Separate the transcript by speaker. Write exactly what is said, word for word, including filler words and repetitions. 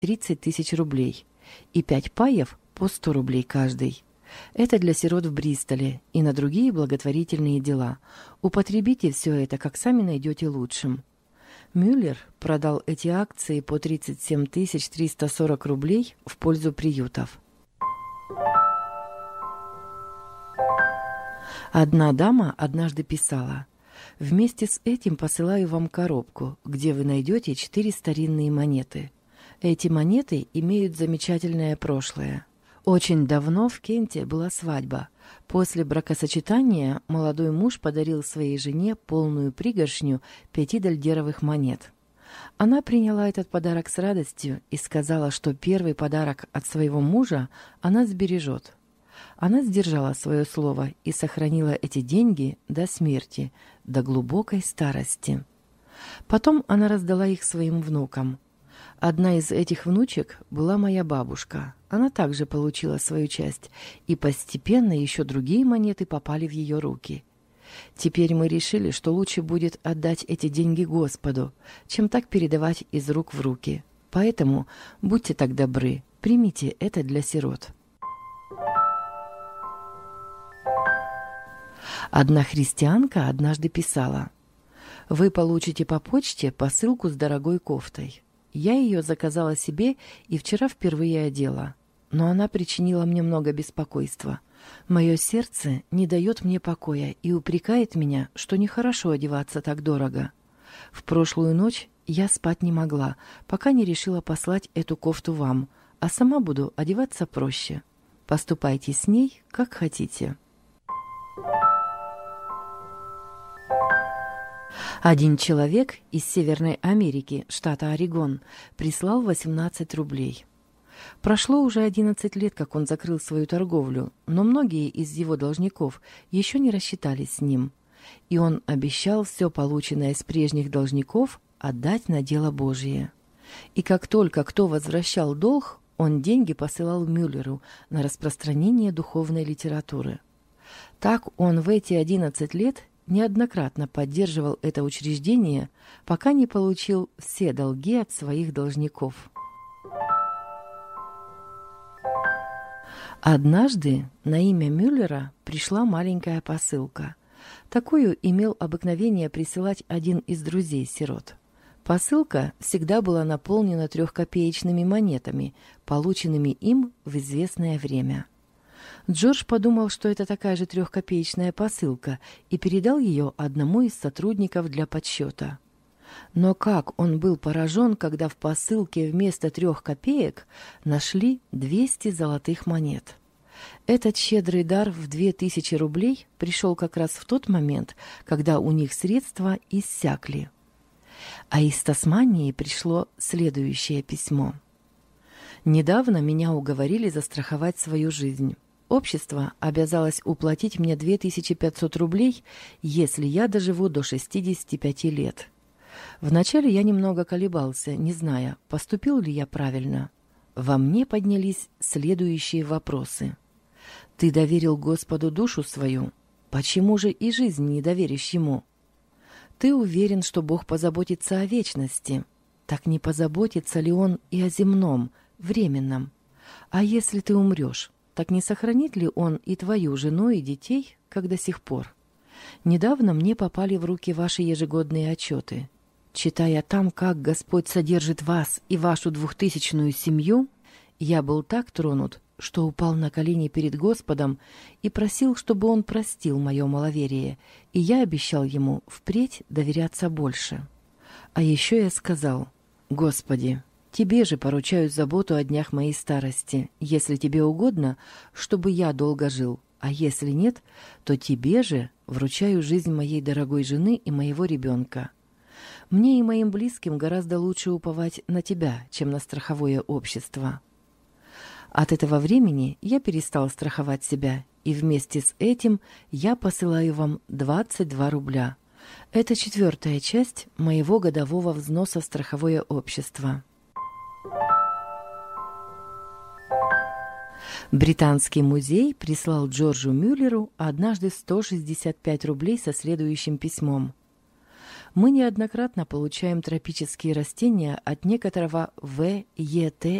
Speaker 1: тридцать тысяч рублей и пять паев по сто рублей каждый. Это для сирот в Бристоле и на другие благотворительные дела. Употребите все это, как сами найдете лучшим. Мюллер продал эти акции по тридцать семь тысяч триста сорок рублей в пользу приютов. Одна дама однажды писала: «Вместе с этим посылаю вам коробку, где вы найдете четыре старинные монеты. Эти монеты имеют замечательное прошлое. Очень давно в Кенте была свадьба. После бракосочетания молодой муж подарил своей жене полную пригоршню пяти дольдеровых монет. Она приняла этот подарок с радостью и сказала, что первый подарок от своего мужа она сбережет. Она сдержала свое слово и сохранила эти деньги до смерти, до глубокой старости. Потом она раздала их своим внукам. Одна из этих внучек была моя бабушка. Она также получила свою часть, и постепенно еще другие монеты попали в ее руки. Теперь мы решили, что лучше будет отдать эти деньги Господу, чем так передавать из рук в руки. Поэтому будьте так добры, примите это для сирот». Одна христианка однажды писала: «Вы получите по почте посылку с дорогой кофтой. Я ее заказала себе и вчера впервые одела, но она причинила мне много беспокойства. Мое сердце не дает мне покоя и упрекает меня, что нехорошо одеваться так дорого. В прошлую ночь я спать не могла, пока не решила послать эту кофту вам, а сама буду одеваться проще. Поступайте с ней, как хотите». Один человек из Северной Америки, штата Орегон, прислал восемнадцать рублей. Прошло уже одиннадцать лет, как он закрыл свою торговлю, но многие из его должников еще не рассчитались с ним, и он обещал все полученное с прежних должников отдать на дело Божие. И как только кто возвращал долг, он деньги посылал Мюллеру на распространение духовной литературы. Так он в эти одиннадцать лет неоднократно поддерживал это учреждение, пока не получил все долги от своих должников. Однажды на имя Мюллера пришла маленькая посылка. Такую имел обыкновение присылать один из друзей-сирот. Посылка всегда была наполнена трехкопеечными монетами, полученными им в известное время. Джордж подумал, что это такая же трехкопеечная посылка, и передал ее одному из сотрудников для подсчета. Но как он был поражен, когда в посылке вместо трех копеек нашли двести золотых монет. Этот щедрый дар в две тысячи рублей пришел как раз в тот момент, когда у них средства иссякли. А из Тасмании пришло следующее письмо. «Недавно меня уговорили застраховать свою жизнь. Общество обязалось уплатить мне две тысячи пятьсот рублей, если я доживу до шестидесяти пяти лет. Вначале я немного колебался, не зная, поступил ли я правильно. Во мне поднялись следующие вопросы. Ты доверил Господу душу свою, почему же и жизнь не доверишь Ему? Ты уверен, что Бог позаботится о вечности, так не позаботится ли Он и о земном, временном? А если ты умрешь, так не сохранит ли Он и твою жену и детей, как до сих пор? Недавно мне попали в руки ваши ежегодные отчеты. Читая там, как Господь содержит вас и вашу двухтысячную семью, я был так тронут, что упал на колени перед Господом и просил, чтобы Он простил мое маловерие, и я обещал Ему впредь доверяться больше. А еще я сказал: «Господи, Тебе же поручаю заботу о днях моей старости, если Тебе угодно, чтобы я долго жил, а если нет, то Тебе же вручаю жизнь моей дорогой жены и моего ребенка. Мне и моим близким гораздо лучше уповать на Тебя, чем на страховое общество». От этого времени я перестал страховать себя, и вместе с этим я посылаю вам двадцать два рубля. Это четвертая часть моего годового взноса в страховое общество. Британский музей прислал Джорджу Мюллеру однажды сто шестьдесят пять рублей со следующим письмом. Мы неоднократно получаем тропические растения от некоторого В Е Т